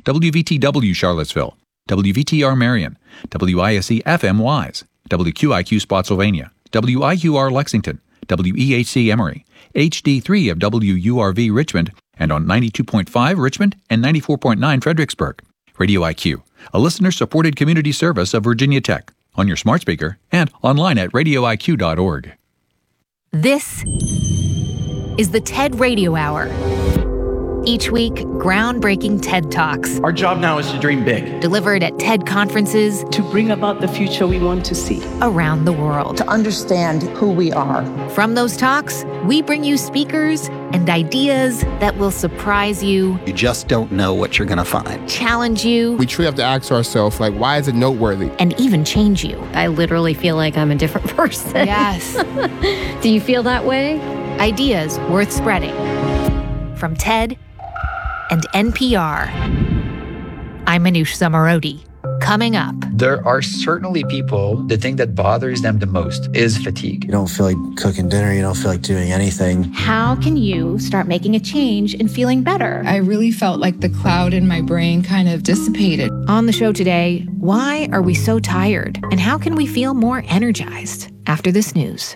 WVTW Charlottesville, WVTR Marion, WISE FM Wise, WQIQ Spotsylvania, WIUR Lexington, WEHC Emory, HD3 of WURV Richmond, and on 92.5 Richmond and 94.9 Fredericksburg. Radio IQ, a listener-supported community service of Virginia Tech, on your smart speaker and online at radioiq.org. This is the TED Radio Hour. Each week, groundbreaking TED Talks. Our job now is to dream big. Delivered at TED conferences. To bring about the future we want to see. Around the world. To understand who we are. From those talks, we bring you speakers and ideas that will surprise you. You just don't know what you're going to find. Challenge you. We truly have to ask ourselves, why is it noteworthy? And even change you. I literally feel like I'm a different person. Yes. Do you feel that way? Ideas worth spreading. From TED and NPR. I'm Manoush Zomorodi. Coming up. There are certainly people, the thing that bothers them the most is fatigue. You don't feel like cooking dinner. You don't feel like doing anything. How can you start making a change and feeling better? I really felt like the cloud in my brain kind of dissipated. On the show today, why are we so tired? And how can we feel more energized after this news?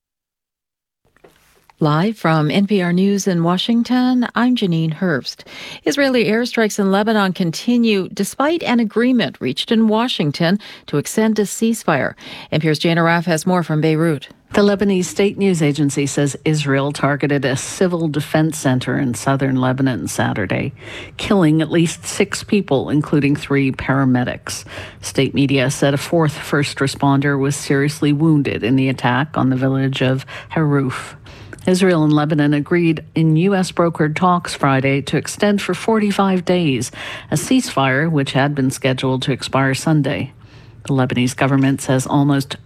Live from NPR News in Washington, I'm Janine Herbst. Israeli airstrikes in Lebanon continue despite an agreement reached in Washington to extend a ceasefire. NPR's Jane Araf has more from Beirut. The Lebanese state news agency says Israel targeted a civil defense center in southern Lebanon Saturday, killing at least 6 people, including 3 paramedics. State media said a 4th first responder was seriously wounded in the attack on the village of Haruf. Israel and Lebanon agreed in U.S.-brokered talks Friday to extend for 45 days a ceasefire which had been scheduled to expire Sunday. The Lebanese government says almost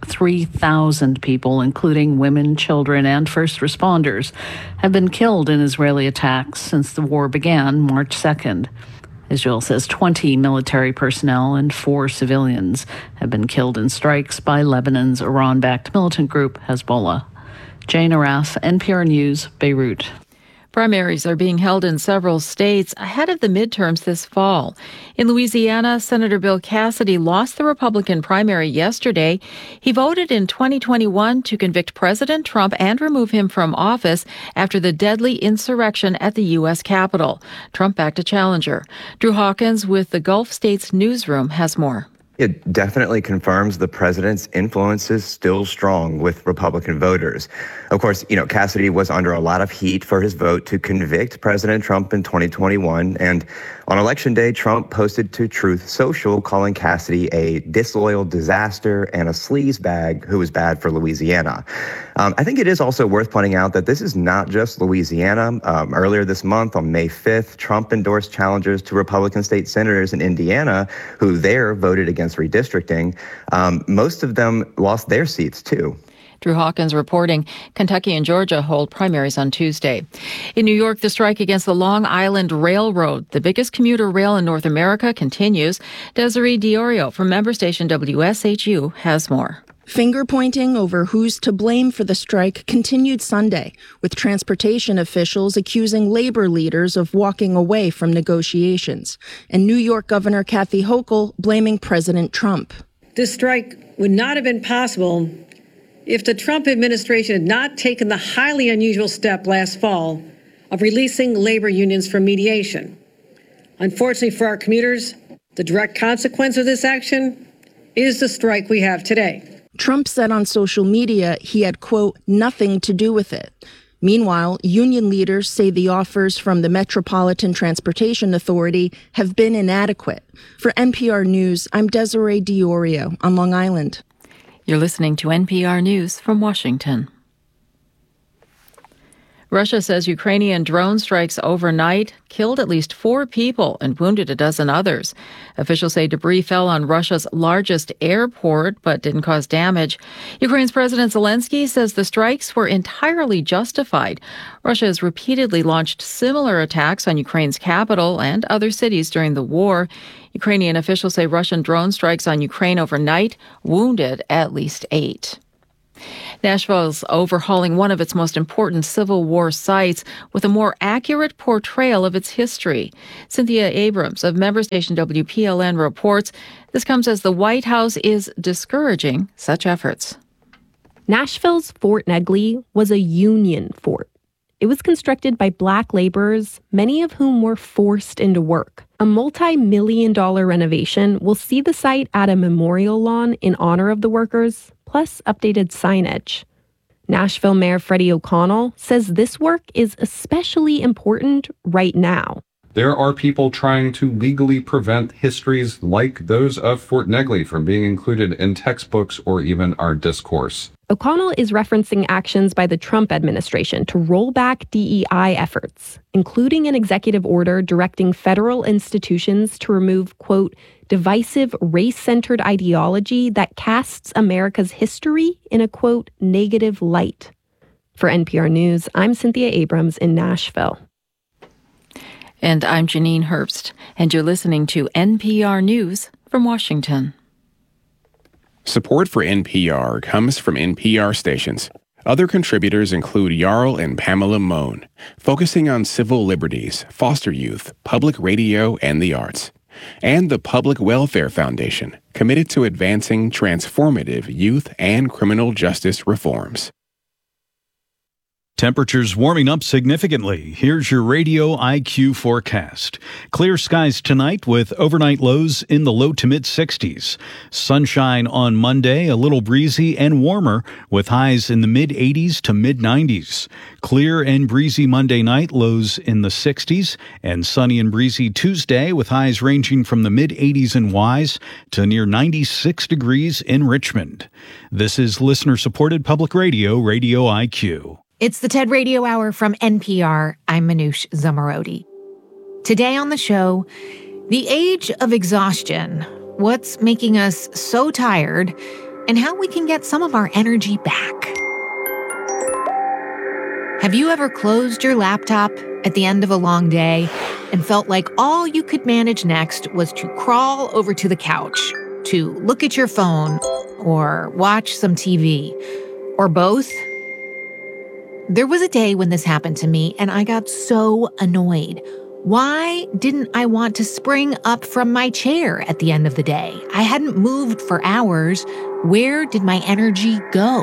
3,000 people, including women, children, and first responders, have been killed in Israeli attacks since the war began March 2nd. Israel says 20 military personnel and 4 civilians have been killed in strikes by Lebanon's Iran-backed militant group Hezbollah. Jane Araf, NPR News, Beirut. Primaries are being held in several states ahead of the midterms this fall. In Louisiana, Senator Bill Cassidy lost the Republican primary yesterday. He voted in 2021 to convict President Trump and remove him from office after the deadly insurrection at the U.S. Capitol. Trump backed a challenger. Drew Hawkins with the Gulf States Newsroom has more. It definitely confirms the president's influence is still strong with Republican voters. Of course, Cassidy was under a lot of heat for his vote to convict President Trump in 2021. And on Election Day, Trump posted to Truth Social calling Cassidy a disloyal disaster and a sleazebag who was bad for Louisiana. I think it is also worth pointing out that this is not just Louisiana. Earlier this month, on May 5th, Trump endorsed challengers to Republican state senators in Indiana who there voted against redistricting. Most of them lost their seats, too. Drew Hawkins reporting. Kentucky and Georgia hold primaries on Tuesday. In New York, the strike against the Long Island Railroad, the biggest commuter rail in North America, continues. Desiree Diorio from member station WSHU has more. Finger-pointing over who's to blame for the strike continued Sunday, with transportation officials accusing labor leaders of walking away from negotiations, and New York Governor Kathy Hochul blaming President Trump. This strike would not have been possible if the Trump administration had not taken the highly unusual step last fall of releasing labor unions from mediation. Unfortunately for our commuters, the direct consequence of this action is the strike we have today. Trump said on social media he had, quote, nothing to do with it. Meanwhile, union leaders say the offers from the Metropolitan Transportation Authority have been inadequate. For NPR News, I'm Desiree Diorio on Long Island. You're listening to NPR News from Washington. Russia says Ukrainian drone strikes overnight killed at least 4 people and wounded a dozen others. Officials say debris fell on Russia's largest airport but didn't cause damage. Ukraine's President Zelensky says the strikes were entirely justified. Russia has repeatedly launched similar attacks on Ukraine's capital and other cities during the war. Ukrainian officials say Russian drone strikes on Ukraine overnight wounded at least 8. Nashville's overhauling one of its most important Civil War sites with a more accurate portrayal of its history. Cynthia Abrams of member station WPLN reports this comes as the White House is discouraging such efforts. Nashville's Fort Negley was a Union fort. It was constructed by black laborers, many of whom were forced into work. A multi-million-dollar renovation will see the site add a memorial lawn in honor of the workers, plus updated signage. Nashville Mayor Freddie O'Connell says this work is especially important right now. There are people trying to legally prevent histories like those of Fort Negley from being included in textbooks or even our discourse. O'Connell is referencing actions by the Trump administration to roll back DEI efforts, including an executive order directing federal institutions to remove, quote, divisive race-centered ideology that casts America's history in a, quote, negative light. For NPR News, I'm Cynthia Abrams in Nashville. And I'm Janine Herbst, and you're listening to NPR News from Washington. Support for NPR comes from NPR stations. Other contributors include Jarl and Pamela Mohn, focusing on civil liberties, foster youth, public radio, and the arts. And the Public Welfare Foundation, committed to advancing transformative youth and criminal justice reforms. Temperatures warming up significantly. Here's your Radio IQ forecast. Clear skies tonight with overnight lows in the low to mid 60s. Sunshine on Monday, a little breezy and warmer with highs in the mid 80s to mid 90s. Clear and breezy Monday night, lows in the 60s, and sunny and breezy Tuesday with highs ranging from the mid 80s in Wise to near 96 degrees in Richmond. This is listener-supported public radio, Radio IQ. It's the TED Radio Hour from NPR. I'm Manoush Zomorodi. Today on the show, the age of exhaustion, what's making us so tired, and how we can get some of our energy back. Have you ever closed your laptop at the end of a long day and felt like all you could manage next was to crawl over to the couch, to look at your phone, or watch some TV, or both? There was a day when this happened to me, and I got so annoyed. Why didn't I want to spring up from my chair at the end of the day? I hadn't moved for hours. Where did my energy go?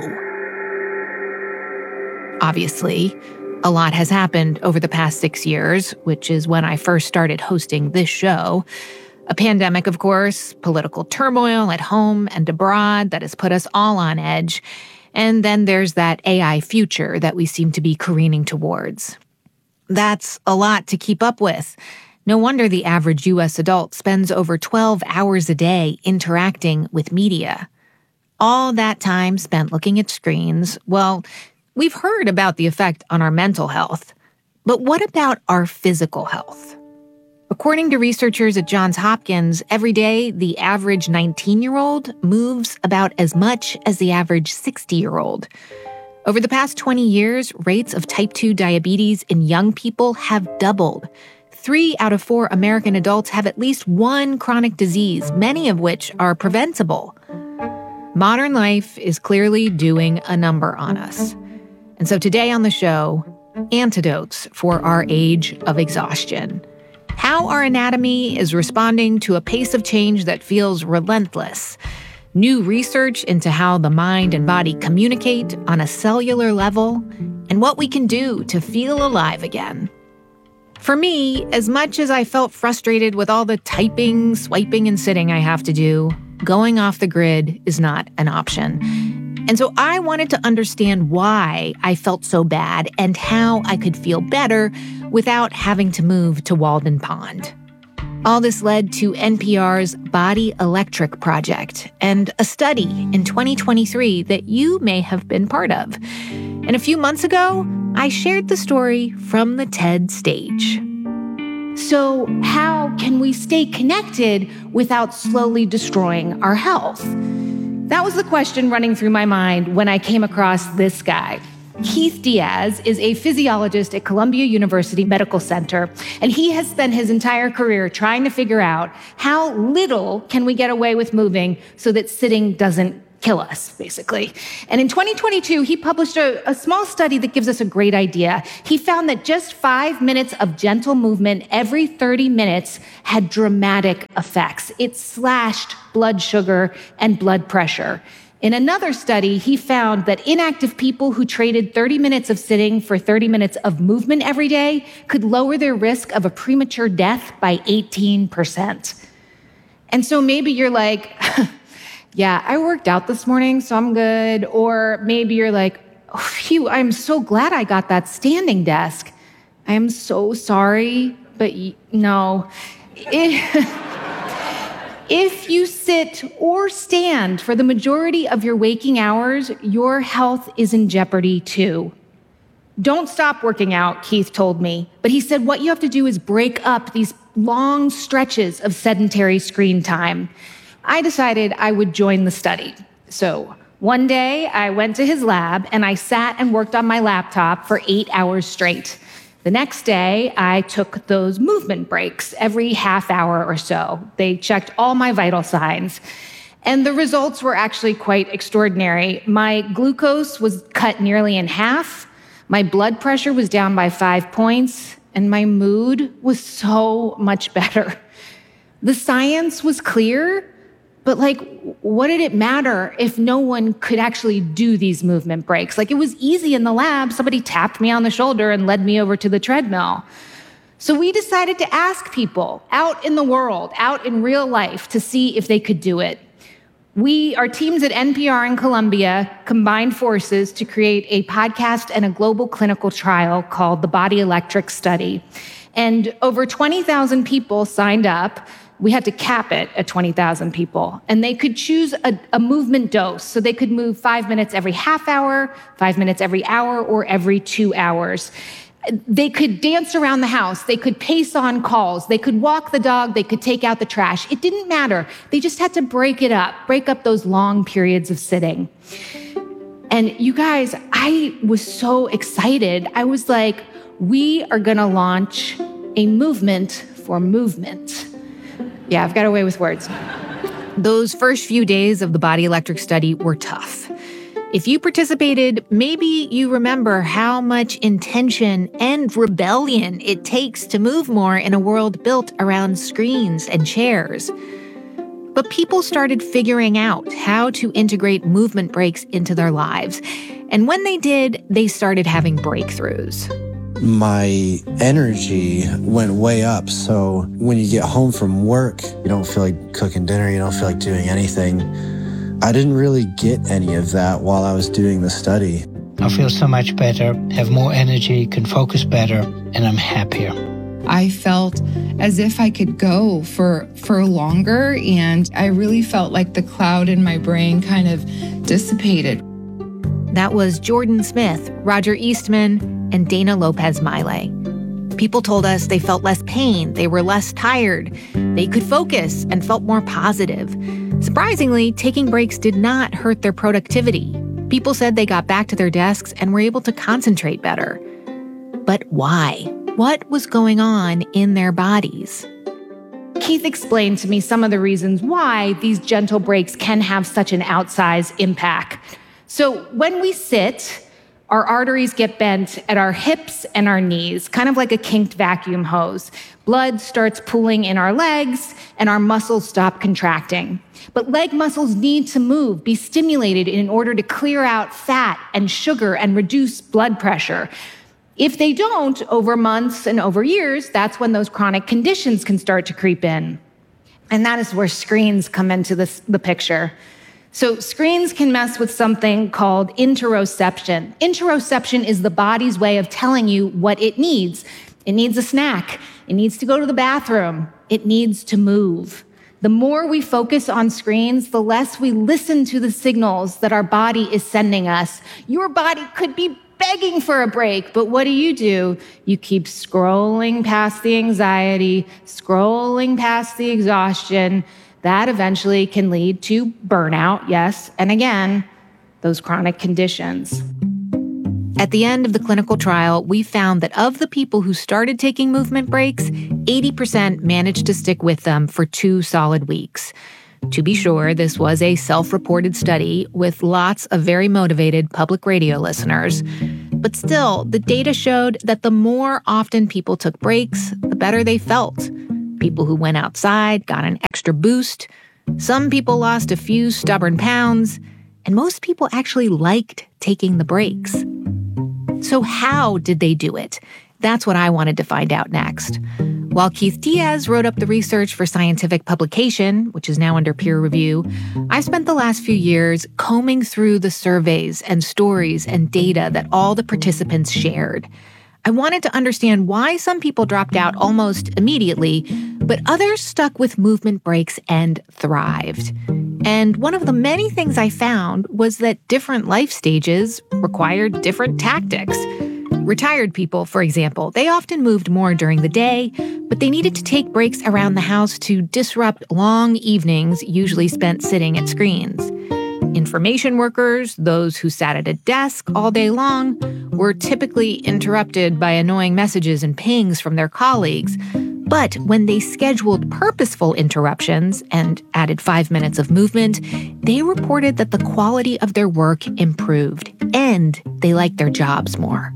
Obviously, a lot has happened over the past 6 years, which is when I first started hosting this show. A pandemic, of course, political turmoil at home and abroad that has put us all on edge. And then there's that AI future that we seem to be careening towards. That's a lot to keep up with. No wonder the average U.S. adult spends over 12 hours a day interacting with media. All that time spent looking at screens, well, we've heard about the effect on our mental health. But what about our physical health? According to researchers at Johns Hopkins, every day the average 19-year-old moves about as much as the average 60-year-old. Over the past 20 years, rates of type 2 diabetes in young people have doubled. 3 out of 4 American adults have at least one chronic disease, many of which are preventable. Modern life is clearly doing a number on us. And so today on the show, antidotes for our age of exhaustion. How our anatomy is responding to a pace of change that feels relentless. New research into how the mind and body communicate on a cellular level, and what we can do to feel alive again. For me, as much as I felt frustrated with all the typing, swiping, and sitting I have to do, going off the grid is not an option. And so I wanted to understand why I felt so bad and how I could feel better without having to move to Walden Pond. All this led to NPR's Body Electric project and a study in 2023 that you may have been part of. And a few months ago, I shared the story from the TED stage. So how can we stay connected without slowly destroying our health? That was the question running through my mind when I came across this guy. Keith Diaz is a physiologist at Columbia University Medical Center, and he has spent his entire career trying to figure out how little can we get away with moving so that sitting doesn't kill us, basically. And in 2022, he published a small study that gives us a great idea. He found that just 5 minutes of gentle movement every 30 minutes had dramatic effects. It slashed blood sugar and blood pressure. In another study, he found that inactive people who traded 30 minutes of sitting for 30 minutes of movement every day could lower their risk of a premature death by 18%. And so maybe you're like, yeah, I worked out this morning, so I'm good. Or maybe you're like, oh, phew, I'm so glad I got that standing desk. I am so sorry, but no. If you sit or stand for the majority of your waking hours, your health is in jeopardy too. Don't stop working out, Keith told me. But he said what you have to do is break up these long stretches of sedentary screen time. I decided I would join the study. So one day I went to his lab and I sat and worked on my laptop for 8 hours straight. The next day, I took those movement breaks every half hour or so. They checked all my vital signs. And the results were actually quite extraordinary. My glucose was cut nearly in half. My blood pressure was down by 5 points. And my mood was so much better. The science was clear, but what did it matter if no one could actually do these movement breaks? It was easy in the lab. Somebody tapped me on the shoulder and led me over to the treadmill. So we decided to ask people out in the world, out in real life, to see if they could do it. Our teams at NPR and Columbia combined forces to create a podcast and a global clinical trial called the Body Electric Study. And over 20,000 people signed up. We had to cap it at 20,000 people. And they could choose a movement dose. So they could move 5 minutes every half hour, 5 minutes every hour, or every 2 hours. They could dance around the house. They could pace on calls. They could walk the dog. They could take out the trash. It didn't matter. They just had to break up those long periods of sitting. And you guys, I was so excited. I was like, we are going to launch a movement for movement. Yeah, I've got a way with words. Those first few days of the Body Electric Study were tough. If you participated, maybe you remember how much intention and rebellion it takes to move more in a world built around screens and chairs. But people started figuring out how to integrate movement breaks into their lives. And when they did, they started having breakthroughs. My energy went way up. So when you get home from work, you don't feel like cooking dinner, you don't feel like doing anything. I didn't really get any of that while I was doing the study. I feel so much better, have more energy, can focus better, and I'm happier. I felt as if I could go for longer, and I really felt like the cloud in my brain kind of dissipated. That was Jordan Smith, Roger Eastman, and Dana Lopez-Miley. People told us they felt less pain, they were less tired, they could focus and felt more positive. Surprisingly, taking breaks did not hurt their productivity. People said they got back to their desks and were able to concentrate better. But why? What was going on in their bodies? Keith explained to me some of the reasons why these gentle breaks can have such an outsized impact. So when we sit, our arteries get bent at our hips and our knees, kind of like a kinked vacuum hose. Blood starts pooling in our legs, and our muscles stop contracting. But leg muscles need to move, be stimulated in order to clear out fat and sugar and reduce blood pressure. If they don't, over months and over years, that's when those chronic conditions can start to creep in. And that is where screens come into the picture. So screens can mess with something called interoception. Interoception is the body's way of telling you what it needs. It needs a snack. It needs to go to the bathroom. It needs to move. The more we focus on screens, the less we listen to the signals that our body is sending us. Your body could be begging for a break, but what do? You keep scrolling past the anxiety, scrolling past the exhaustion. That eventually can lead to burnout, yes, and again, those chronic conditions. At the end of the clinical trial, we found that of the people who started taking movement breaks, 80% managed to stick with them for 2 solid weeks. To be sure, this was a self-reported study with lots of very motivated public radio listeners. But still, the data showed that the more often people took breaks, the better they felt. People who went outside got an extra boost. Some people lost a few stubborn pounds. And most people actually liked taking the breaks. So how did they do it? That's what I wanted to find out next. While Keith Diaz wrote up the research for scientific publication, which is now under peer review, I spent the last few years combing through the surveys and stories and data that all the participants shared. I wanted to understand why some people dropped out almost immediately, but others stuck with movement breaks and thrived. And one of the many things I found was that different life stages required different tactics. Retired people, for example, they often moved more during the day, but they needed to take breaks around the house to disrupt long evenings usually spent sitting at screens. Information workers, those who sat at a desk all day long, were typically interrupted by annoying messages and pings from their colleagues. But when they scheduled purposeful interruptions and added 5 minutes of movement, they reported that the quality of their work improved and they liked their jobs more.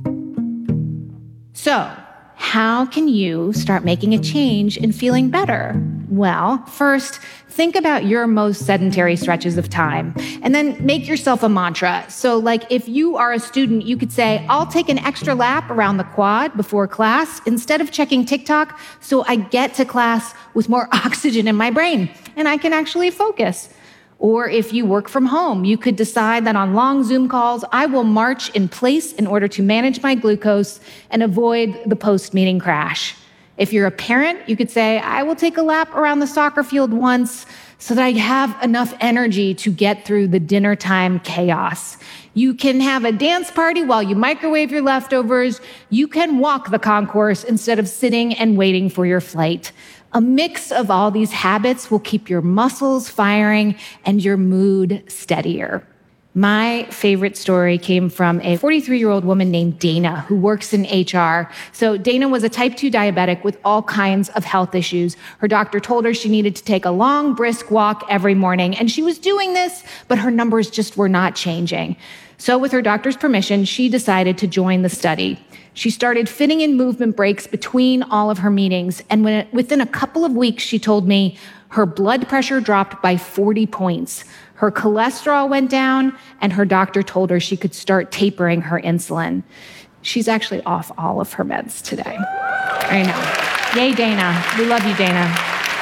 So, how can you start making a change and feeling better? Well, first, think about your most sedentary stretches of time, and then make yourself a mantra. So, like, if you are a student, you could say, I'll take an extra lap around the quad before class instead of checking TikTok, so I get to class with more oxygen in my brain, and I can actually focus. Or if you work from home, you could decide that on long Zoom calls, I will march in place in order to manage my glucose and avoid the post-meeting crash. If you're a parent, you could say, I will take a lap around the soccer field once so that I have enough energy to get through the dinner time chaos. You can have a dance party while you microwave your leftovers. You can walk the concourse instead of sitting and waiting for your flight. A mix of all these habits will keep your muscles firing and your mood steadier. My favorite story came from a 43-year-old woman named Dana who works in HR. So Dana was a type 2 diabetic with all kinds of health issues. Her doctor told her she needed to take a long, brisk walk every morning, and she was doing this, but her numbers just were not changing. So with her doctor's permission, she decided to join the study. She started fitting in movement breaks between all of her meetings, and within a couple of weeks, she told me her blood pressure dropped by 40 points. Her cholesterol went down, and her doctor told her she could start tapering her insulin. She's actually off all of her meds today. I know. Yay, Dana. We love you, Dana.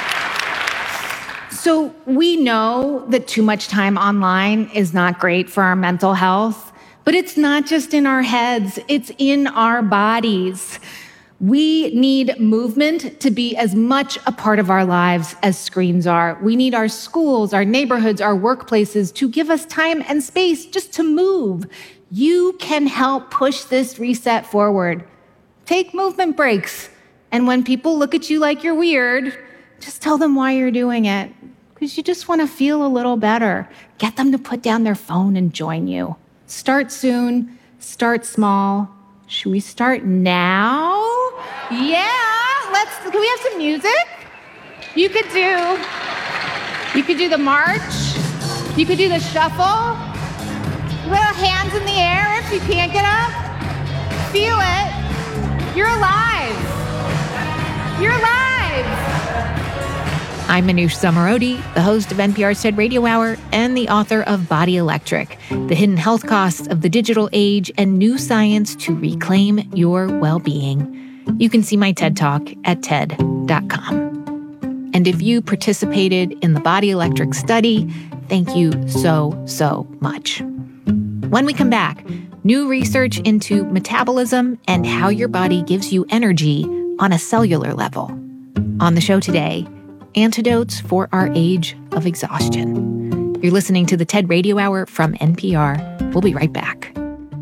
So we know that too much time online is not great for our mental health. But it's not just in our heads, it's in our bodies. We need movement to be as much a part of our lives as screens are. We need our schools, our neighborhoods, our workplaces to give us time and space just to move. You can help push this reset forward. Take movement breaks. And when people look at you like you're weird, just tell them why you're doing it. Because you just want to feel a little better. Get them to put down their phone and join you. Start soon, start small. Should we start now? Yeah, can we have some music? You could do the march. You could do the shuffle. Little hands in the air if you can't get up. Feel it. You're alive. You're alive. I'm Manoush Zomorodi, the host of NPR's TED Radio Hour and the author of Body Electric, The Hidden Health Costs of the Digital Age and New Science to Reclaim Your Well-Being. You can see my TED Talk at TED.com. And if you participated in the Body Electric study, thank you so much. When we come back, new research into metabolism and how your body gives you energy on a cellular level. On the show today, antidotes for our age of exhaustion. You're listening to the TED Radio Hour from NPR. We'll be right back.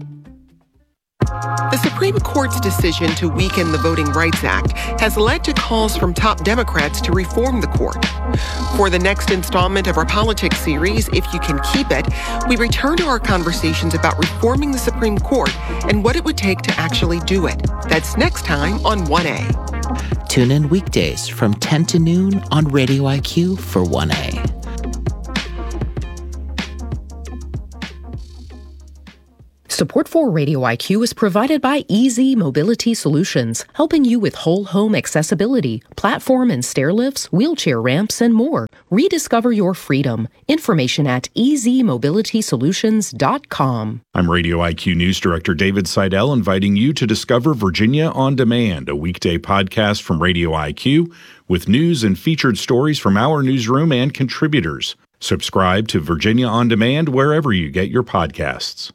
The Supreme Court's decision to weaken the Voting Rights Act has led to calls from top Democrats to reform the court. For the next installment of our politics series, If You Can Keep It, we return to our conversations about reforming the Supreme Court and what it would take to actually do it. That's next time on 1A. Tune in weekdays from 10 to noon on Radio IQ for 1A. Support for Radio IQ is provided by Easy Mobility Solutions, helping you with whole home accessibility, platform and stair lifts, wheelchair ramps, and more. Rediscover your freedom. Information at easymobilitysolutions.com. I'm Radio IQ News Director David Seidel, inviting you to discover Virginia On Demand, a weekday podcast from Radio IQ with news and featured stories from our newsroom and contributors. Subscribe to Virginia On Demand wherever you get your podcasts.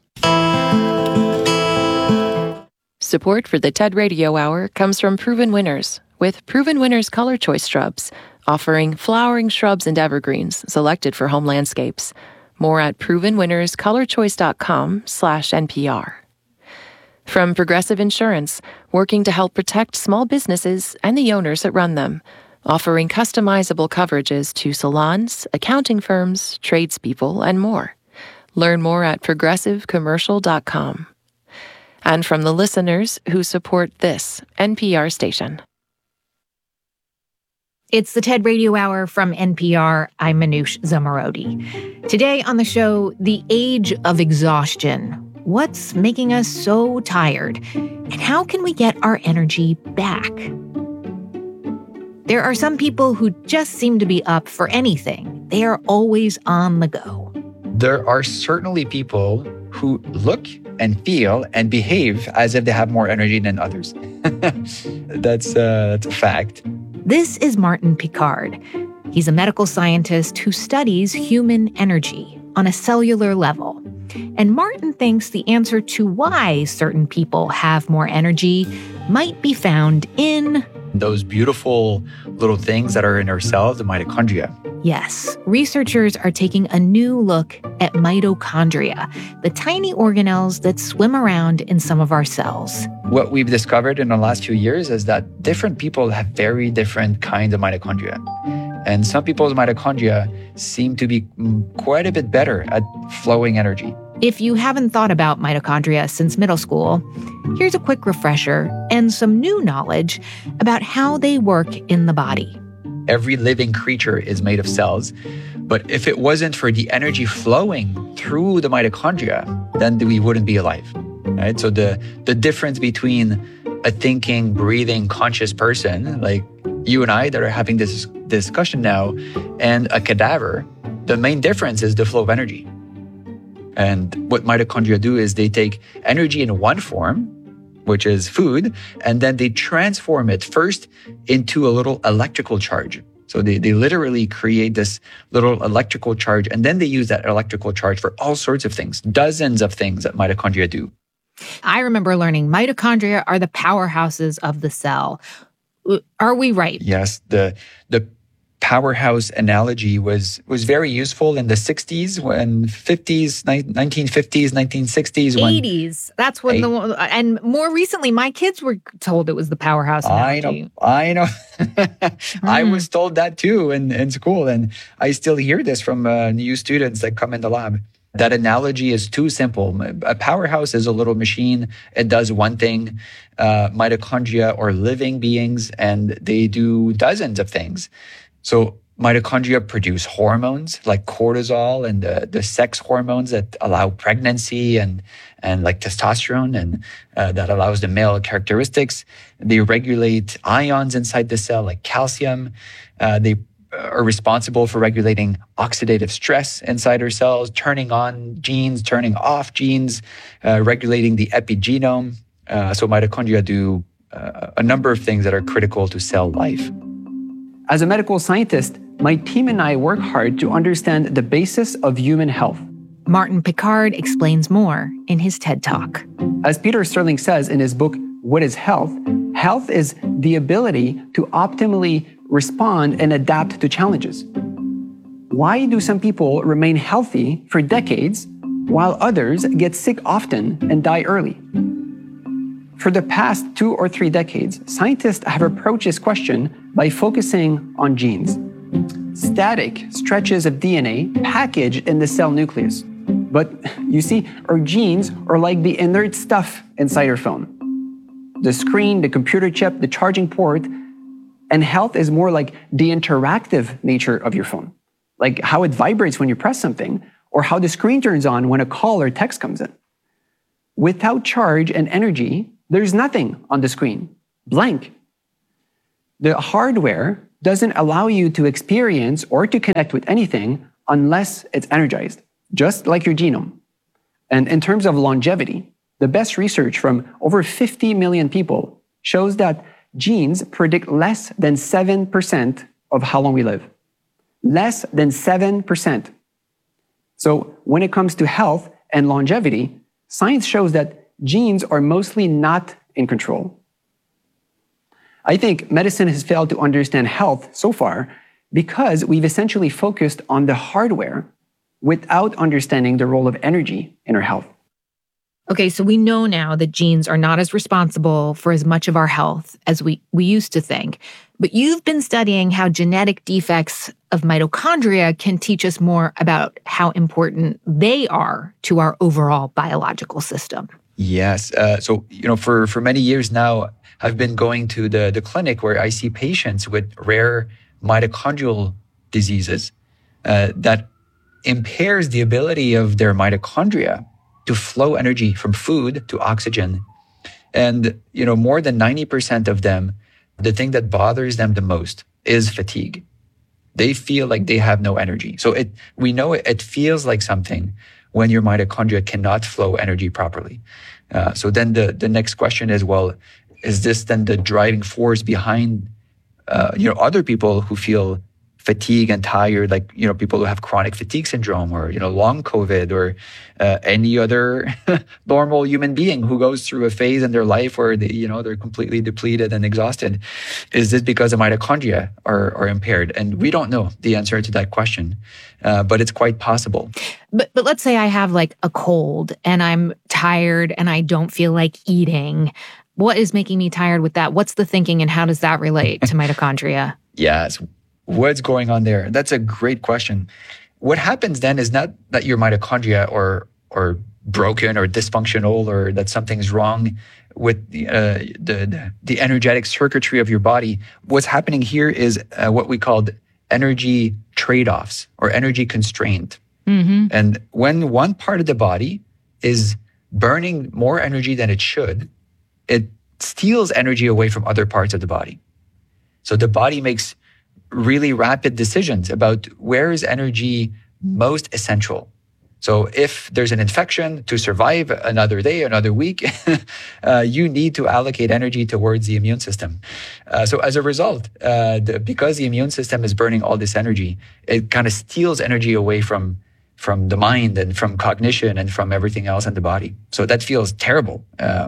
Support for the TED Radio Hour comes from Proven Winners, with Proven Winners Color Choice Shrubs, offering flowering shrubs and evergreens selected for home landscapes. More at provenwinnerscolorchoice.com/NPR. From Progressive Insurance, working to help protect small businesses and the owners that run them, offering customizable coverages to salons, accounting firms, tradespeople, and more. Learn more at progressivecommercial.com. And from the listeners who support this NPR station. It's the TED Radio Hour from NPR. I'm Manoush Zomorodi. Today on the show, the age of exhaustion. What's making us so tired? And how can we get our energy back? There are some people who just seem to be up for anything. They are always on the go. There are certainly people who look and feel and behave as if they have more energy than others. That's a fact. This is Martin Picard. He's a medical scientist who studies human energy on a cellular level. And Martin thinks the answer to why certain people have more energy might be found in those beautiful little things that are in our cells, the mitochondria. Yes, researchers are taking a new look at mitochondria, the tiny organelles that swim around in some of our cells. What we've discovered in the last few years is that different people have very different kinds of mitochondria. And some people's mitochondria seem to be quite a bit better at flowing energy. If you haven't thought about mitochondria since middle school, here's a quick refresher and some new knowledge about how they work in the body. Every living creature is made of cells, but if it wasn't for the energy flowing through the mitochondria, then we wouldn't be alive, right? So the difference between a thinking, breathing, conscious person, like you and I that are having this discussion now, and a cadaver, the main difference is the flow of energy. And what mitochondria do is they take energy in one form, which is food, and then they transform it first into a little electrical charge. So they literally create this little electrical charge, and then they use that electrical charge for all sorts of things, dozens of things that mitochondria do. I remember learning mitochondria are the powerhouses of the cell. Are we right? Yes, the powerhouse analogy was very useful in the 60s, when 50s, 1950s, 1960s. 80s. That's when and more recently, my kids were told it was the powerhouse analogy. I know. I was told that too in school, and I still hear this from new students that come in the lab. That analogy is too simple. A powerhouse is a little machine. It does one thing. Mitochondria are living beings, and they do dozens of things. So mitochondria produce hormones like cortisol and the sex hormones that allow pregnancy and like testosterone and that allows the male characteristics. They regulate ions inside the cell like calcium. They are responsible for regulating oxidative stress inside our cells, turning on genes, turning off genes, regulating the epigenome. So mitochondria do a number of things that are critical to cell life. As a medical scientist, my team and I work hard to understand the basis of human health. Martin Picard explains more in his TED Talk. As Peter Sterling says in his book, What is Health? Health is the ability to optimally respond and adapt to challenges. Why do some people remain healthy for decades while others get sick often and die early? For the past 2 or 3 decades, scientists have approached this question by focusing on genes, static stretches of DNA packaged in the cell nucleus. But you see, our genes are like the inert stuff inside our phone. The screen, the computer chip, the charging port, and health is more like the interactive nature of your phone, like how it vibrates when you press something, or how the screen turns on when a call or text comes in. Without charge and energy, there's nothing on the screen, blank. The hardware doesn't allow you to experience or to connect with anything unless it's energized, just like your genome. And in terms of longevity, the best research from over 50 million people shows that genes predict less than 7% of how long we live. Less than 7%. So when it comes to health and longevity, science shows that genes are mostly not in control. I think medicine has failed to understand health so far because we've essentially focused on the hardware without understanding the role of energy in our health. Okay, so we know now that genes are not as responsible for as much of our health as we used to think. But you've been studying how genetic defects of mitochondria can teach us more about how important they are to our overall biological system. Yes. So, for many years now, I've been going to the clinic where I see patients with rare mitochondrial diseases that impairs the ability of their mitochondria to flow energy from food to oxygen. And, more than 90% of them, the thing that bothers them the most is fatigue. They feel like they have no energy. So we know it feels like something when your mitochondria cannot flow energy properly. So then the next question is, well, is this then the driving force behind, other people who feel fatigue and tired, like, people who have chronic fatigue syndrome or, long COVID or any other normal human being who goes through a phase in their life where they're completely depleted and exhausted? Is this because the mitochondria are impaired? And we don't know the answer to that question, but it's quite possible. But let's say I have like a cold and I'm tired and I don't feel like eating. What is making me tired with that? What's the thinking and how does that relate to mitochondria? Yes. What's going on there? That's a great question. What happens then is not that your mitochondria are broken or dysfunctional or that something's wrong with the energetic circuitry of your body. What's happening here is what we called energy trade-offs or energy constraint. Mm-hmm. And when one part of the body is burning more energy than it should, it steals energy away from other parts of the body. So the body makes really rapid decisions about where is energy most essential. So if there's an infection, to survive another day, another week, you need to allocate energy towards the immune system. So as a result, because the immune system is burning all this energy, it kind of steals energy away from the mind and from cognition and from everything else in the body. So that feels terrible,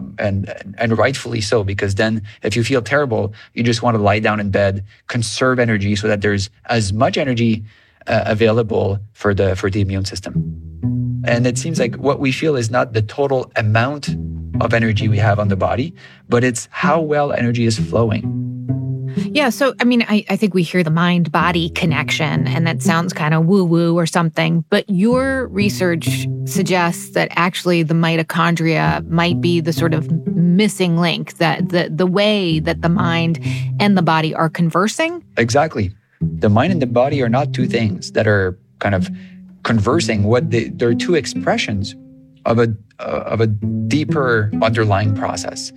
and rightfully so, because then if you feel terrible, you just want to lie down in bed, conserve energy so that there's as much energy available for the immune system. And it seems like what we feel is not the total amount of energy we have on the body, but it's how well energy is flowing. Yeah, so, I think we hear the mind-body connection, and that sounds kind of woo-woo or something, but your research suggests that actually the mitochondria might be the sort of missing link, that the way that the mind and the body are conversing? Exactly. The mind and the body are not two things that are kind of conversing. They're two expressions of a deeper underlying process.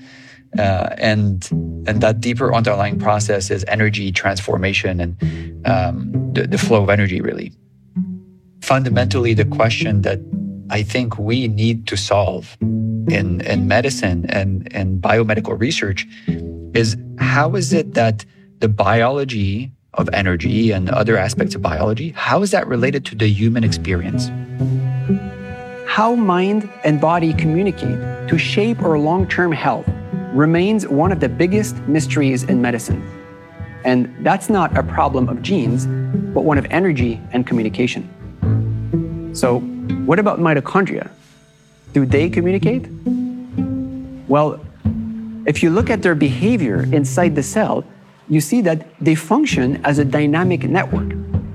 And that deeper underlying process is energy transformation and the flow of energy, really. Fundamentally, the question that I think we need to solve in medicine and biomedical research is, how is it that the biology of energy and other aspects of biology, how is that related to the human experience? How mind and body communicate to shape our long-term health remains one of the biggest mysteries in medicine. And that's not a problem of genes, but one of energy and communication. So, what about mitochondria? Do they communicate? Well, if you look at their behavior inside the cell, you see that they function as a dynamic network.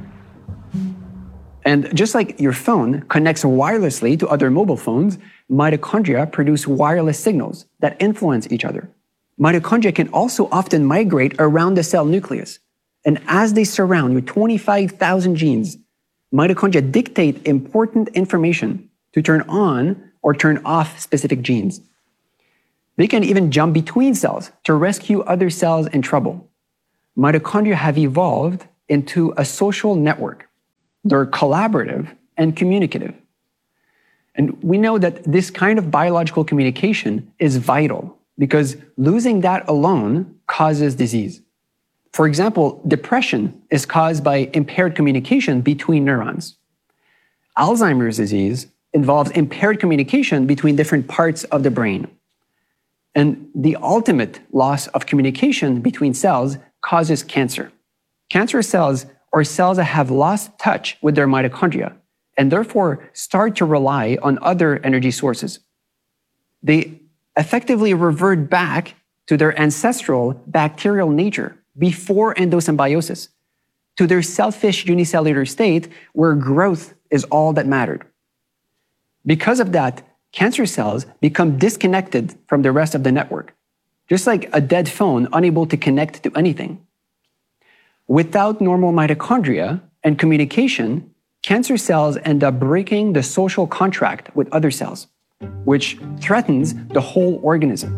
And just like your phone connects wirelessly to other mobile phones, mitochondria produce wireless signals that influence each other. Mitochondria can also often migrate around the cell nucleus. And as they surround with 25,000 genes, mitochondria dictate important information to turn on or turn off specific genes. They can even jump between cells to rescue other cells in trouble. Mitochondria have evolved into a social network. They're collaborative and communicative. And we know that this kind of biological communication is vital because losing that alone causes disease. For example, depression is caused by impaired communication between neurons. Alzheimer's disease involves impaired communication between different parts of the brain. And the ultimate loss of communication between cells causes cancer. Cancerous cells are cells that have lost touch with their mitochondria and therefore start to rely on other energy sources. They effectively revert back to their ancestral bacterial nature before endosymbiosis, to their selfish unicellular state where growth is all that mattered. Because of that, cancer cells become disconnected from the rest of the network, just like a dead phone unable to connect to anything. Without normal mitochondria and communication, cancer cells end up breaking the social contract with other cells, which threatens the whole organism.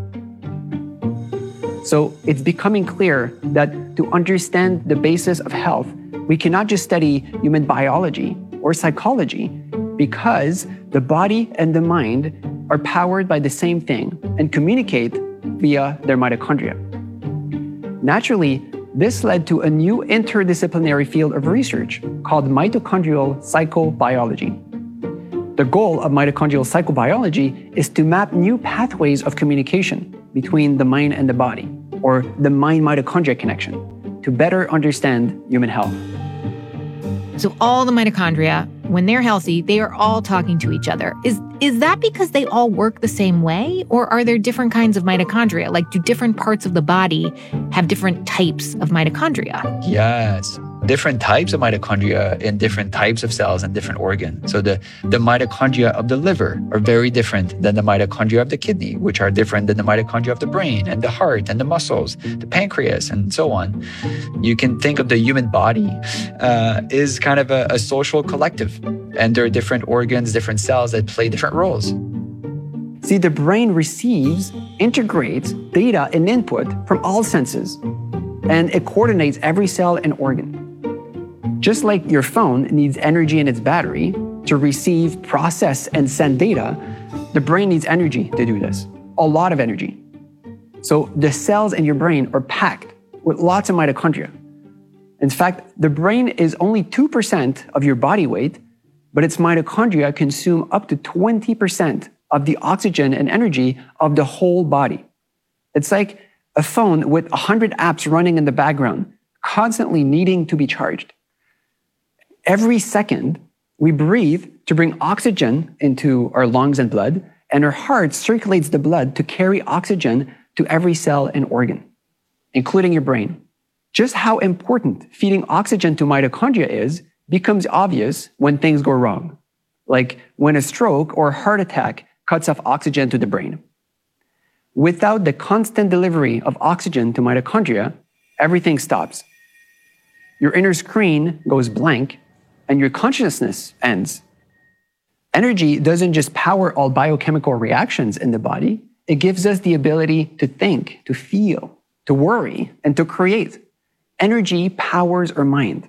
So it's becoming clear that to understand the basis of health, we cannot just study human biology or psychology, because the body and the mind are powered by the same thing and communicate via their mitochondria. Naturally, this led to a new interdisciplinary field of research called mitochondrial psychobiology. The goal of mitochondrial psychobiology is to map new pathways of communication between the mind and the body, or the mind-mitochondria connection, to better understand human health. So all the mitochondria, when they're healthy, they are all talking to each other. Is that because they all work the same way? Or are there different kinds of mitochondria? Like, do different parts of the body have different types of mitochondria? Yes. Different types of mitochondria in different types of cells and different organs. So the mitochondria of the liver are very different than the mitochondria of the kidney, which are different than the mitochondria of the brain and the heart and the muscles, the pancreas, and so on. You can think of the human body is kind of a social collective. And there are different organs, different cells that play different roles. See, the brain receives, integrates data and input from all senses, and it coordinates every cell and organ. Just like your phone needs energy in its battery to receive, process, and send data, the brain needs energy to do this, a lot of energy. So the cells in your brain are packed with lots of mitochondria. In fact, the brain is only 2% of your body weight, but its mitochondria consume up to 20% of the oxygen and energy of the whole body. It's like a phone with 100 apps running in the background, constantly needing to be charged. Every second, we breathe to bring oxygen into our lungs and blood, and our heart circulates the blood to carry oxygen to every cell and organ, including your brain. Just how important feeding oxygen to mitochondria is becomes obvious when things go wrong, like when a stroke or a heart attack cuts off oxygen to the brain. Without the constant delivery of oxygen to mitochondria, everything stops. Your inner screen goes blank, and your consciousness ends. Energy doesn't just power all biochemical reactions in the body, it gives us the ability to think, to feel, to worry, and to create. Energy powers our mind.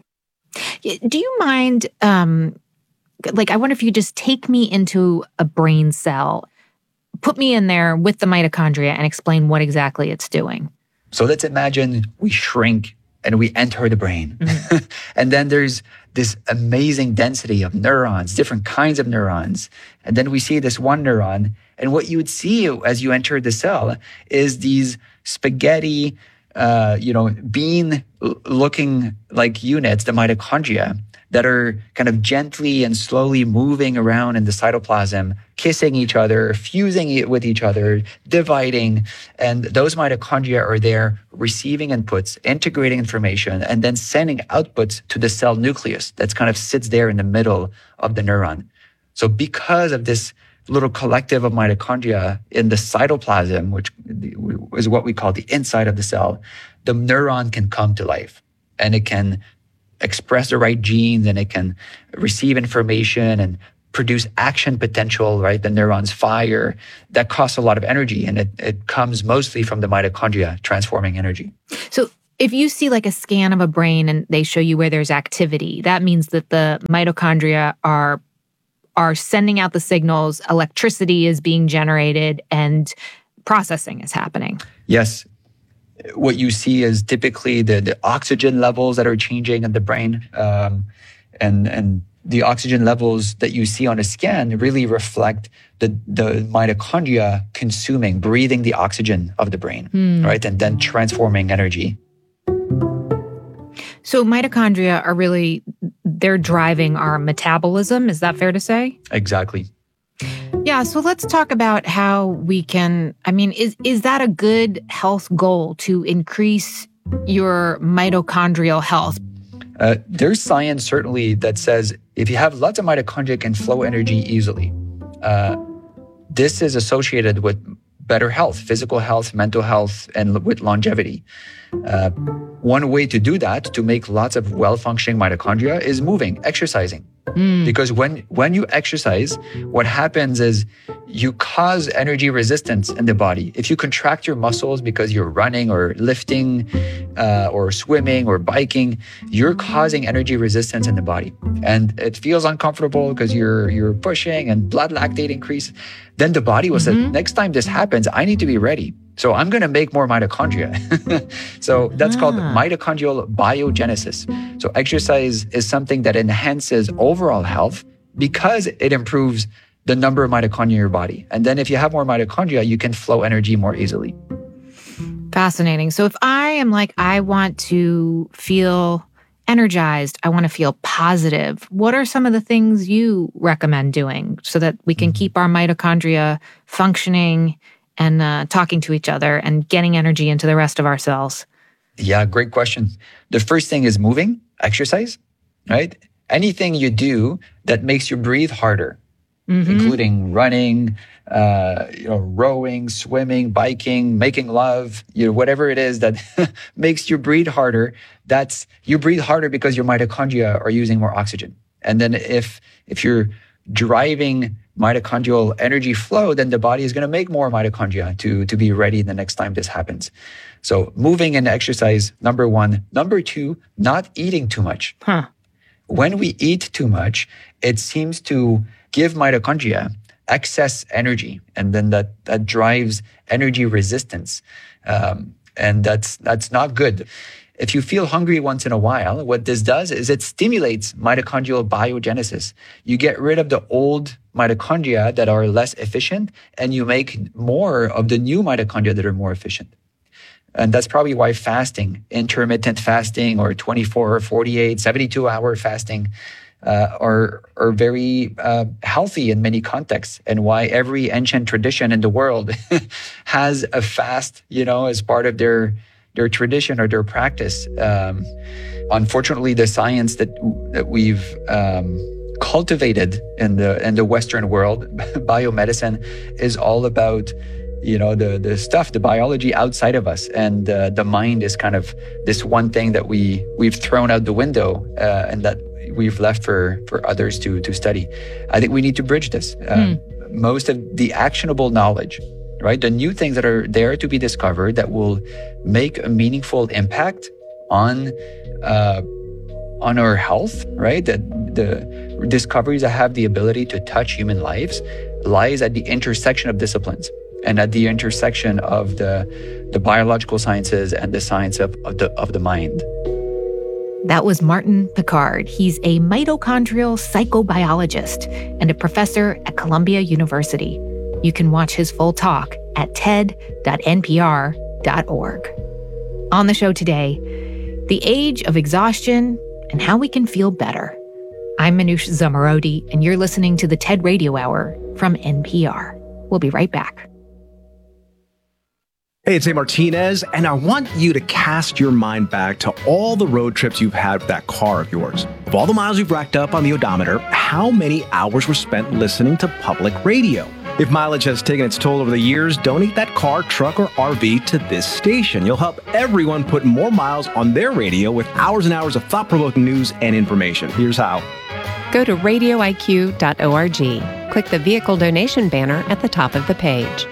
Do you mind, I wonder if you just take me into a brain cell, put me in there with the mitochondria and explain what exactly it's doing. So let's imagine we shrink and we enter the brain. Mm-hmm. And then there's this amazing density of neurons, different kinds of neurons. And then we see this one neuron. And what you would see as you enter the cell is these spaghetti, bean-looking like units, the mitochondria, that are kind of gently and slowly moving around in the cytoplasm, kissing each other, fusing with each other, dividing. And those mitochondria are there receiving inputs, integrating information, and then sending outputs to the cell nucleus that kind of sits there in the middle of the neuron. So because of this little collective of mitochondria in the cytoplasm, which is what we call the inside of the cell, the neuron can come to life and it can express the right genes and it can receive information and produce action potential, right? The neurons fire. That costs a lot of energy, and it comes mostly from the mitochondria transforming energy. So if you see like a scan of a brain and they show you where there's activity, that means that the mitochondria are sending out the signals, electricity is being generated, and processing is happening. Yes. What you see is typically the oxygen levels that are changing in the brain. And the oxygen levels that you see on a scan really reflect the mitochondria breathing the oxygen of the brain, right? And then transforming energy. So mitochondria are really, they're driving our metabolism. Is that fair to say? Exactly. Yeah, so let's talk about how we can, is that a good health goal to increase your mitochondrial health? There's science certainly that says if you have lots of mitochondria, it can flow energy easily. This is associated with better health, physical health, mental health, and with longevity. One way to do that, to make lots of well-functioning mitochondria, is moving, exercising. Because when you exercise, what happens is you cause energy resistance in the body. If you contract your muscles because you're running or lifting or swimming or biking, you're causing energy resistance in the body. And it feels uncomfortable because you're pushing and blood lactate increase. Then the body will say, next time this happens, I need to be ready. So I'm going to make more mitochondria. So that's called mitochondrial biogenesis. So exercise is something that enhances overall health because it improves the number of mitochondria in your body. And then if you have more mitochondria, you can flow energy more easily. Fascinating. So if I am like, I want to feel energized, I want to feel positive, what are some of the things you recommend doing so that we can keep our mitochondria functioning and talking to each other and getting energy into the rest of our cells? Yeah, great question. The first thing is moving, exercise, right? Anything you do that makes you breathe harder, including running, rowing, swimming, biking, making love, whatever it is that makes you breathe harder. You breathe harder because your mitochondria are using more oxygen. And then if you're driving mitochondrial energy flow, then the body is going to make more mitochondria to be ready the next time this happens. So moving and exercise, number one. Number two, not eating too much. When we eat too much, it seems to give mitochondria excess energy, and then that drives energy resistance. And that's not good. If you feel hungry once in a while, what this does is it stimulates mitochondrial biogenesis. You get rid of the old mitochondria that are less efficient, and you make more of the new mitochondria that are more efficient. And that's probably why fasting, intermittent fasting, or 24, 48, 72-hour fasting are very healthy in many contexts, and why every ancient tradition in the world has a fast, as part of their tradition or their practice. Unfortunately, the science that we've cultivated in the Western world, biomedicine, is all about the biology outside of us, and the mind is kind of this one thing that we've thrown out the window, and that we've left for others to study. I think we need to bridge this. Most of the actionable knowledge, right? The new things that are there to be discovered that will make a meaningful impact on our health, right? That the discoveries that have the ability to touch human lives lies at the intersection of disciplines and at the intersection of the biological sciences and the science of the mind. That was Martin Picard. He's a mitochondrial psychobiologist and a professor at Columbia University. You can watch his full talk at ted.npr.org. On the show today, the age of exhaustion and how we can feel better. I'm Manoush Zomorodi, and you're listening to the TED Radio Hour from NPR. We'll be right back. Hey, it's A. Martinez, and I want you to cast your mind back to all the road trips you've had with that car of yours. Of all the miles you've racked up on the odometer, how many hours were spent listening to public radio? If mileage has taken its toll over the years, donate that car, truck, or RV to this station. You'll help everyone put more miles on their radio with hours and hours of thought-provoking news and information. Here's how. Go to radioiq.org. Click the vehicle donation banner at the top of the page.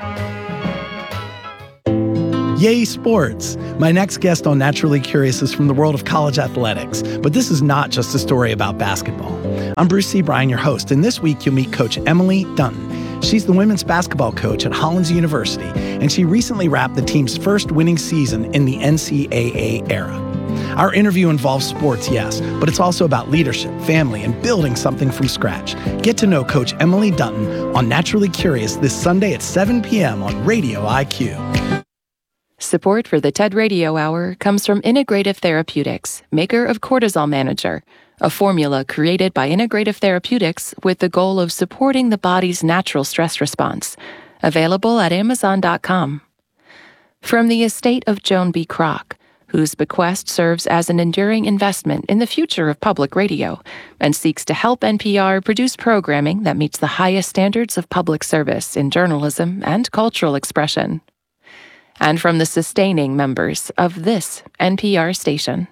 Yay, sports! My next guest on Naturally Curious is from the world of college athletics, but this is not just a story about basketball. I'm Bruce Seabryan, your host, and this week you'll meet Coach Emily Dunton. She's the women's basketball coach at Hollins University, and she recently wrapped the team's first winning season in the NCAA era. Our interview involves sports, yes, but it's also about leadership, family, and building something from scratch. Get to know Coach Emily Dunton on Naturally Curious this Sunday at 7 p.m. on Radio IQ. Support for the TED Radio Hour comes from Integrative Therapeutics, maker of Cortisol Manager, a formula created by Integrative Therapeutics with the goal of supporting the body's natural stress response. Available at Amazon.com. From the estate of Joan B. Kroc, whose bequest serves as an enduring investment in the future of public radio and seeks to help NPR produce programming that meets the highest standards of public service in journalism and cultural expression. And from the sustaining members of this NPR station.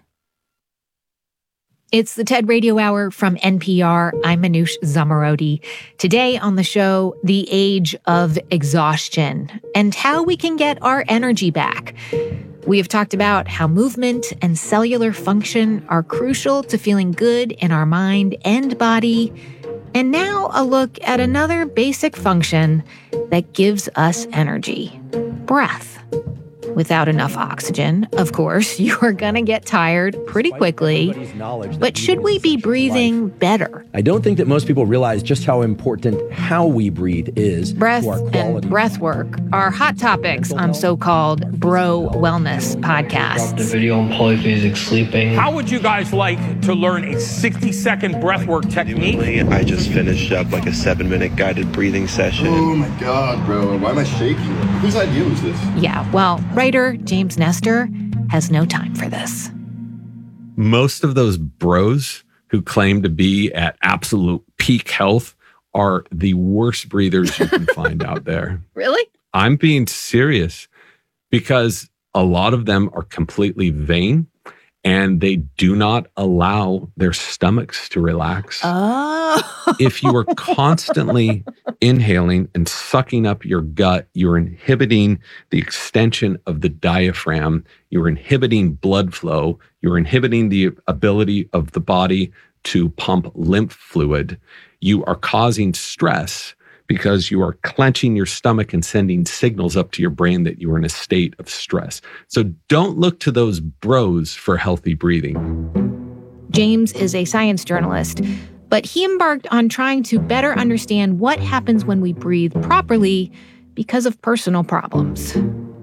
It's the TED Radio Hour from NPR. I'm Manoush Zomorodi. Today on the show, the age of exhaustion and how we can get our energy back. We have talked about how movement and cellular function are crucial to feeling good in our mind and body. And now a look at another basic function that gives us energy: breath. Without enough oxygen, of course, you are going to get tired pretty quickly. But should we be breathing better? I don't think that most people realize just how important how we breathe is Breath to our quality. and breath work are hot topics on so-called bro wellness podcasts. The video on polyphasic sleeping. How would you guys like to learn a 60-second breathwork technique? I just finished up like a 7-minute guided breathing session. Oh my God, bro. Why am I shaking? Whose idea was this? Yeah, well, writer James Nestor has no time for this. Most of those bros who claim to be at absolute peak health are the worst breathers you can find out there. Really? I'm being serious because a lot of them are completely vain and they do not allow their stomachs to relax. Oh. If you are constantly inhaling and sucking up your gut, you're inhibiting the extension of the diaphragm. You're inhibiting blood flow. You're inhibiting the ability of the body to pump lymph fluid. You are causing stress because you are clenching your stomach and sending signals up to your brain that you are in a state of stress. So don't look to those bros for healthy breathing. James is a science journalist, but he embarked on trying to better understand what happens when we breathe properly because of personal problems.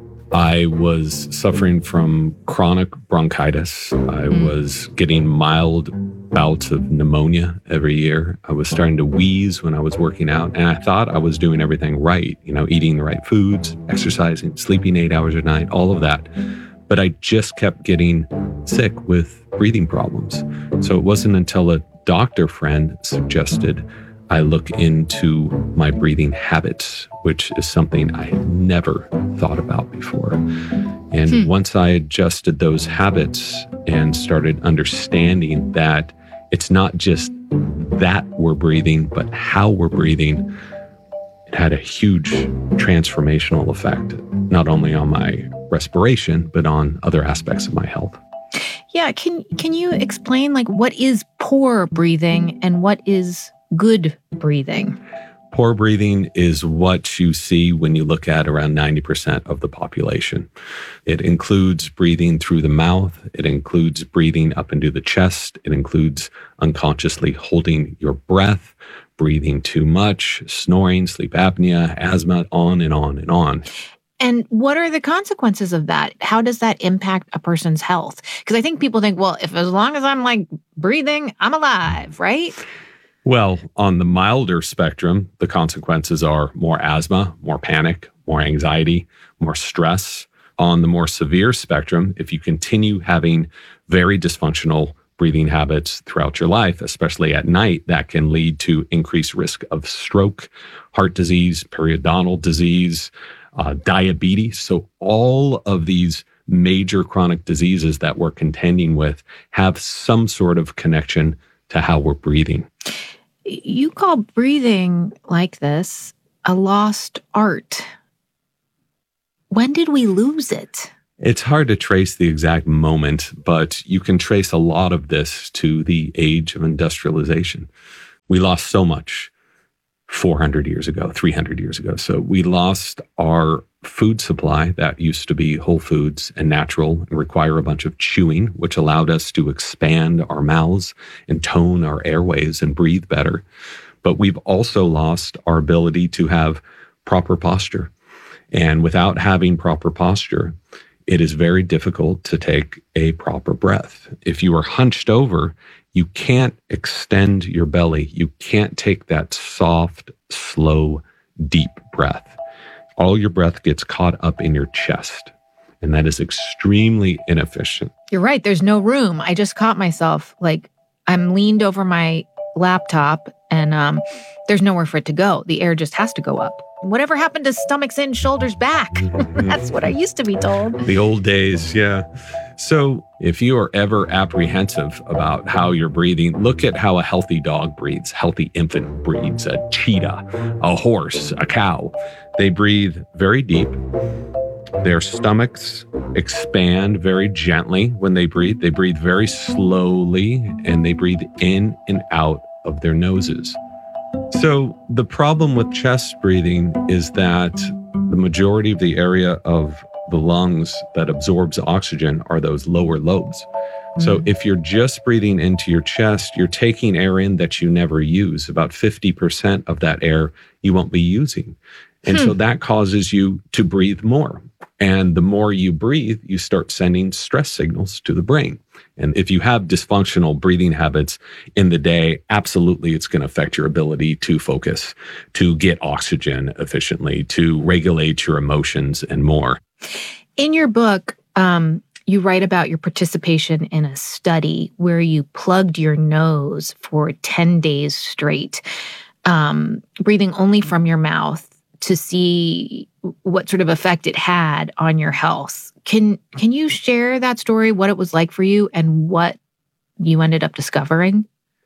I was suffering from chronic bronchitis. I was getting mild bouts of pneumonia every year. I was starting to wheeze when I was working out, and I thought I was doing everything right, eating the right foods, exercising, sleeping 8 hours a night, all of that. But I just kept getting sick with breathing problems. So it wasn't until a doctor friend suggested I look into my breathing habits, which is something I had never thought about before. And once I adjusted those habits and started understanding that it's not just that we're breathing, but how we're breathing, it had a huge transformational effect, not only on my respiration, but on other aspects of my health. Yeah, can you explain what is poor breathing and what is good breathing? Poor breathing is what you see when you look at around 90% of the population. It includes breathing through the mouth. It includes breathing up into the chest. It includes unconsciously holding your breath, breathing too much, snoring, sleep apnea, asthma, on and on and on. And what are the consequences of that? How does that impact a person's health? Because I think people think, well, as long as I'm breathing, I'm alive, right? Well, on the milder spectrum, the consequences are more asthma, more panic, more anxiety, more stress. On the more severe spectrum, if you continue having very dysfunctional breathing habits throughout your life, especially at night, that can lead to increased risk of stroke, heart disease, periodontal disease, diabetes. So all of these major chronic diseases that we're contending with have some sort of connection to how we're breathing. You call breathing like this a lost art. When did we lose it? It's hard to trace the exact moment, but you can trace a lot of this to the age of industrialization. We lost so much 400 years ago, 300 years ago. So we lost our food supply that used to be whole foods and natural and require a bunch of chewing, which allowed us to expand our mouths and tone our airways and breathe better. But we've also lost our ability to have proper posture. And without having proper posture, it is very difficult to take a proper breath. If you are hunched over, you can't extend your belly. You can't take that soft, slow, deep breath. All your breath gets caught up in your chest, and that is extremely inefficient. You're right. There's no room. I just caught myself, like, I'm leaned over my laptop and there's nowhere for it to go. The air just has to go up. Whatever happened to stomachs in, shoulders back? That's what I used to be told. The old days, yeah. So if you are ever apprehensive about how you're breathing, look at how a healthy dog breathes, healthy infant breathes, a cheetah, a horse, a cow. They breathe very deep. Their stomachs expand very gently when they breathe. They breathe very slowly, and they breathe in and out of their noses. So the problem with chest breathing is that the majority of the area of the lungs that absorbs oxygen are those lower lobes. So if you're just breathing into your chest, you're taking air in that you never use. About 50% of that air you won't be using. And so that causes you to breathe more. And the more you breathe, you start sending stress signals to the brain. And if you have dysfunctional breathing habits in the day, absolutely it's going to affect your ability to focus, to get oxygen efficiently, to regulate your emotions and more. In your book, you write about your participation in a study where you plugged your nose for 10 days straight, breathing only from your mouth to see what sort of effect it had on your health. Can you share that story, what it was like for you and what you ended up discovering?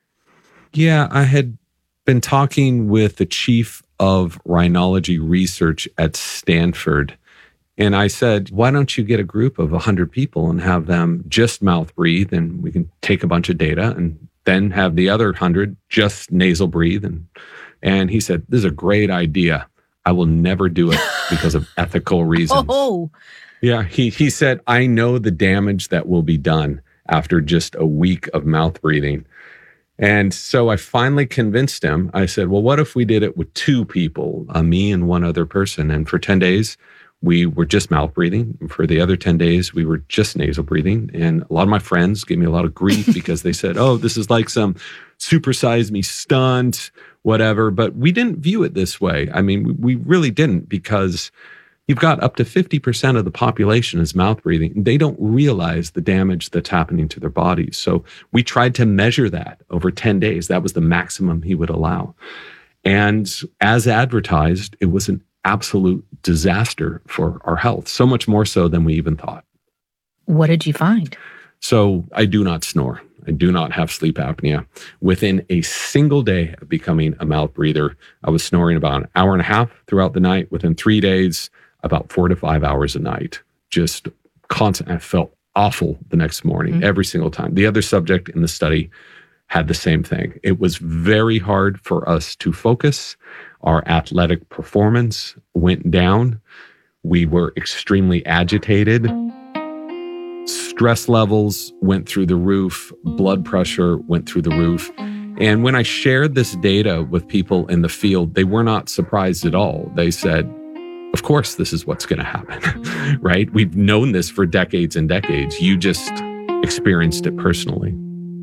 Yeah, I had been talking with the chief of rhinology research at Stanford. And I said, why don't you get a group of 100 people and have them just mouth breathe, and we can take a bunch of data, and then have the other 100 just nasal breathe. And he said, this is a great idea. I will never do it because of ethical reasons. Oh, yeah. He said, I know the damage that will be done after just a week of mouth breathing. And so I finally convinced him. I said, well, what if we did it with 2 people, me and one other person? And for 10 days, we were just mouth breathing. And for the other 10 days, we were just nasal breathing. And a lot of my friends gave me a lot of grief because they said, oh, this is like some supersize me stunt, whatever. But we didn't view it this way. I mean, we really didn't, because you've got up to 50% of the population is mouth breathing. They don't realize the damage that's happening to their bodies. So we tried to measure that over 10 days. That was the maximum he would allow. And as advertised, it was an absolute disaster for our health, so much more so than we even thought. What did you find? So I do not snore. I do not have sleep apnea. Within a single day of becoming a mouth breather, I was snoring about an hour and a half throughout the night. Within 3 days, about 4 to 5 hours a night. Just constant. I felt awful the next morning, every single time. The other subject in the study had the same thing. It was very hard for us to focus. Our athletic performance went down. We were extremely agitated. Stress levels went through the roof. Blood pressure went through the roof. And when I shared this data with people in the field, they were not surprised at all. They said, of course, this is what's going to happen, right? We've known this for decades and decades. You just experienced it personally.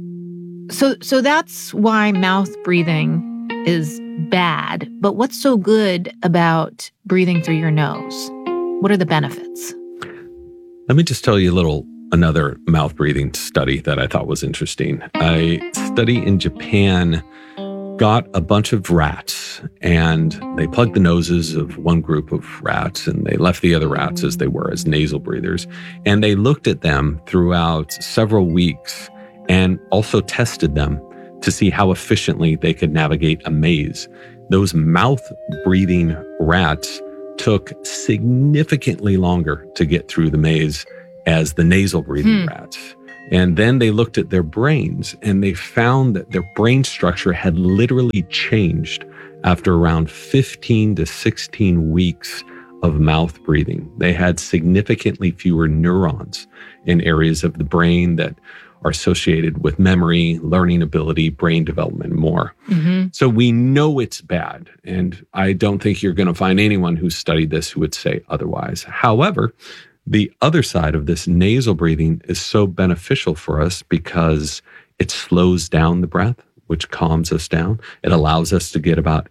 So that's why mouth breathing is bad. But what's so good about breathing through your nose? What are the benefits? Let me just tell you another mouth breathing study that I thought was interesting. A study in Japan got a bunch of rats, and they plugged the noses of one group of rats, and they left the other rats as they were, as nasal breathers. And they looked at them throughout several weeks and also tested them to see how efficiently they could navigate a maze. Those mouth-breathing rats took significantly longer to get through the maze as the nasal-breathing rats. And then they looked at their brains, and they found that their brain structure had literally changed after around 15 to 16 weeks of mouth breathing. They had significantly fewer neurons in areas of the brain that are associated with memory, learning ability, brain development, and more. So we know it's bad. And I don't think you're going to find anyone who's studied this who would say otherwise. However, the other side of this nasal breathing is so beneficial for us because it slows down the breath, which calms us down. It allows us to get about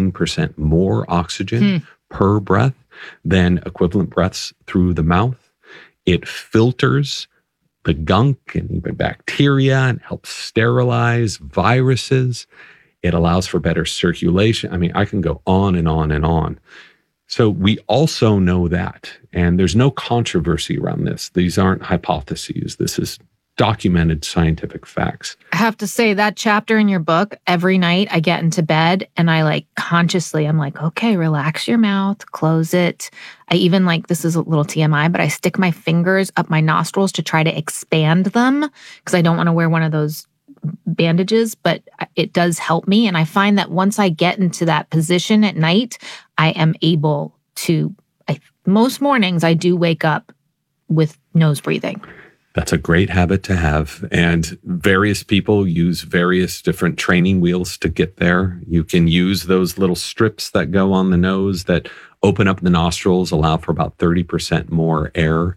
18% more oxygen per breath than equivalent breaths through the mouth. It filters the gunk and even bacteria and helps sterilize viruses. It allows for better circulation. I mean, I can go on and on and on. So we also know that, and there's no controversy around this. These aren't hypotheses. This is documented scientific facts. I have to say that chapter in your book, every night I get into bed and I I'm like, okay, relax your mouth, close it. I even this is a little TMI, but I stick my fingers up my nostrils to try to expand them because I don't want to wear one of those bandages, but it does help me. And I find that once I get into that position at night, I am able to, most mornings I do wake up with nose breathing. That's a great habit to have. And various people use various different training wheels to get there. You can use those little strips that go on the nose that open up the nostrils, allow for about 30% more air.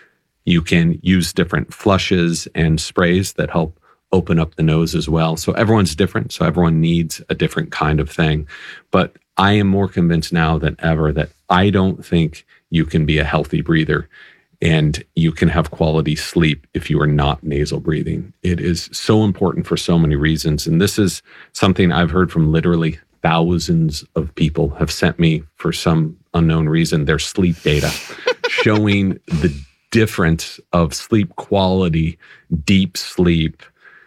You can use different flushes and sprays that help open up the nose as well. So everyone's different. So everyone needs a different kind of thing. But I am more convinced now than ever that I don't think you can be a healthy breather and you can have quality sleep if you are not nasal breathing. It is so important for so many reasons. And this is something I've heard from literally thousands of people have sent me for some unknown reason, their sleep data showing the difference of sleep quality, deep sleep,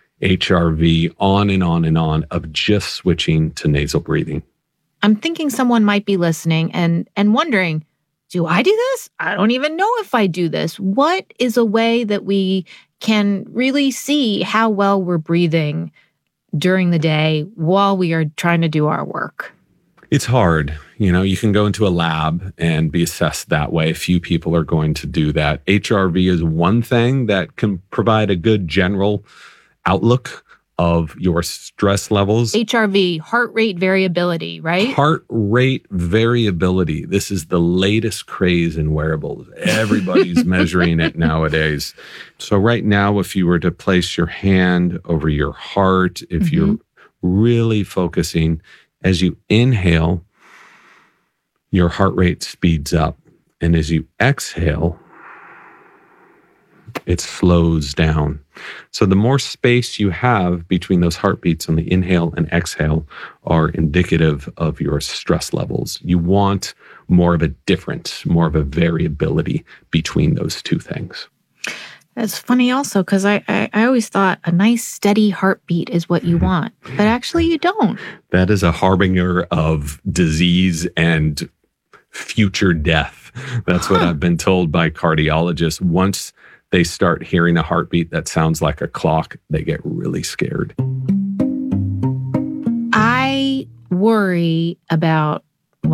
HRV, on and on and on, of just switching to nasal breathing. I'm thinking someone might be listening and wondering, do I do this? I don't even know if I do this. What is a way that we can really see how well we're breathing during the day while we are trying to do our work? It's hard. You can go into a lab and be assessed that way. Few people are going to do that. HRV is one thing that can provide a good general outlook of your stress levels. HRV, heart rate variability, right? Heart rate variability. This is the latest craze in wearables. Everybody's measuring it nowadays. So right now, if you were to place your hand over your heart, if you're really focusing, as you inhale, your heart rate speeds up. And as you exhale, it slows down. So the more space you have between those heartbeats on the inhale and exhale are indicative of your stress levels. You want more of a difference, more of a variability between those two things. That's funny also, because I always thought a nice steady heartbeat is what you want, but actually you don't. That is a harbinger of disease and future death. That's what I've been told by cardiologists. Once they start hearing a heartbeat that sounds like a clock, they get really scared. I worry about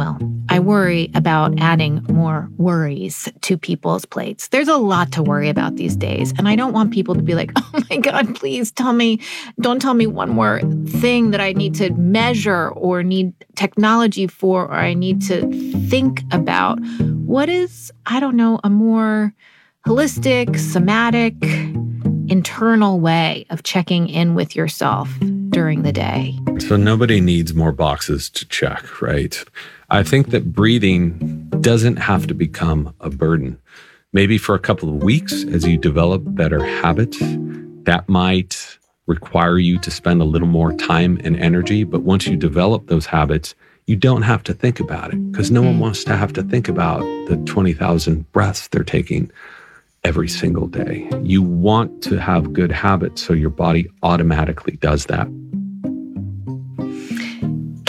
adding more worries to people's plates. There's a lot to worry about these days. And I don't want people to be like, oh my God, please don't tell me one more thing that I need to measure or need technology for, or I need to think about. What is, a more holistic, somatic, internal way of checking in with yourself during the day? So nobody needs more boxes to check, right? I think that breathing doesn't have to become a burden. Maybe for a couple of weeks as you develop better habits, that might require you to spend a little more time and energy. But once you develop those habits, you don't have to think about it, because no one wants to have to think about the 20,000 breaths they're taking every single day. You want to have good habits so your body automatically does that.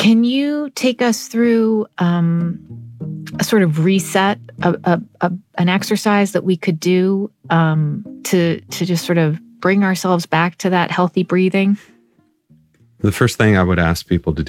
Can you take us through a sort of reset, an exercise that we could do to just sort of bring ourselves back to that healthy breathing? The first thing I would ask people to